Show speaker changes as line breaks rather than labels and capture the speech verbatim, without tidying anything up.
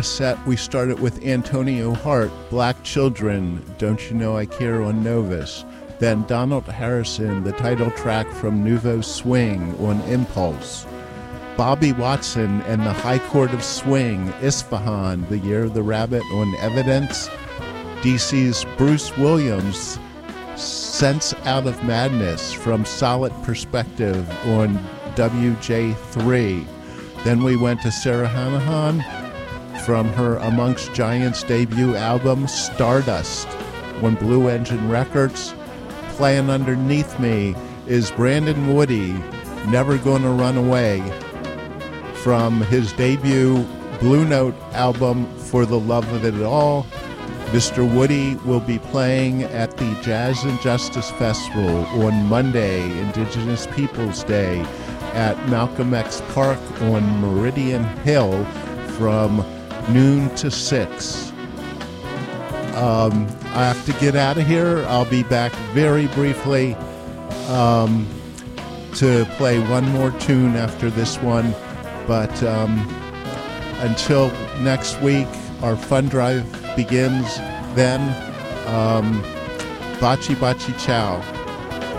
Set we started with Antonio Hart, Black Children, Don't You Know I Care on Novus. Then Donald Harrison, the title track from Nouveau Swing on Impulse. Bobby Watson and the High Court of Swing, Isfahan, The Year of the Rabbit on Evidence. D C's Bruce Williams, Sense Out of Madness from Solid Perspective on W J three. Then we went to Sarah Hanahan from her Amongst Giants debut album Stardust on Blue Engine Records. Playing underneath me is Brandon Woody, Never Gonna Run Away, from his debut Blue Note album For the Love of It All. Mister Woody will be playing at the Jazz and Justice Festival on Monday, Indigenous Peoples Day, at Malcolm X Park on Meridian Hill from noon to six. Um, I have to get out of here. I'll be back very briefly um, to play one more tune after this one. But um, until next week, our fund drive begins then. Um, Bachi Bachi Chow.